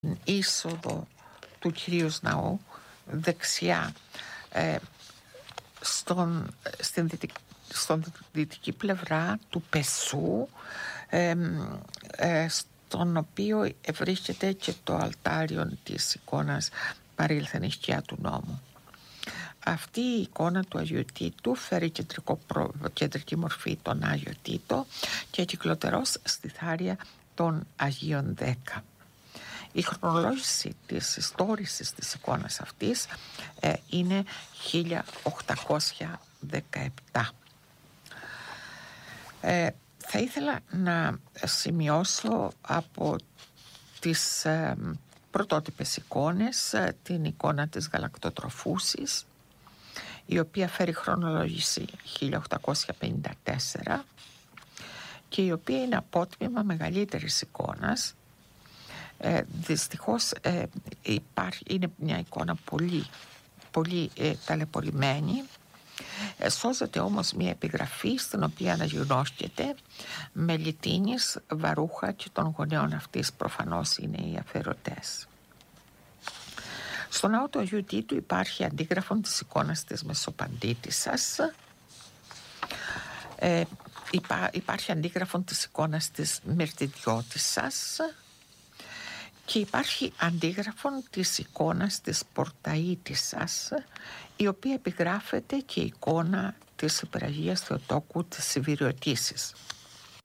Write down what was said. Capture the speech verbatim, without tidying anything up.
είσοδο του Κυρίως Ναού, δεξιά, ε, στον, στην δυτική, στον δυτική πλευρά του Πεσού, ε, ε, στον οποίο βρίσκεται και το αλτάριο της εικόνας «Παρήλθεν η σκιά του νόμου». Αυτή η εικόνα του Αγίου Τίτου φέρει κεντρικό προ... κεντρική μορφή τον Άγιο Τίτο και κυκλοτερός στη θάρια των Αγίων Δέκα. Η χρονολόγηση της ιστόρησης της εικόνας αυτής ε, είναι χίλια οκτακόσια δεκαεπτά. Ε, θα ήθελα να σημειώσω από τις ε, πρωτότυπες εικόνες ε, την εικόνα της γαλακτοτροφούσης, η οποία φέρει χρονολόγηση χίλια οκτακόσια πενήντα τέσσερα και η οποία είναι απότμημα μεγαλύτερης εικόνας. Ε, δυστυχώς ε, υπάρχει, είναι μια εικόνα πολύ, πολύ ε, ταλαιπωρημένη. Ε, σώζεται όμως μια επιγραφή στην οποία αναγνώσκεται με λιτίνης, βαρούχα και των γονέων αυτής, προφανώς είναι οι αφαιρωτές. Στο ναό του Αγίου Τίτου υπάρχει αντίγραφο της εικόνας της Μεσοπαντήτισσας, ε, υπά, υπάρχει αντίγραφο της εικόνας της Μυρτιδιώτισσας και υπάρχει αντίγραφο της εικόνας της Πορταΐτισσας, η οποία επιγράφεται και η εικόνα της Υπεραγίας Θεοτόκου της Σιβηριωτήσης.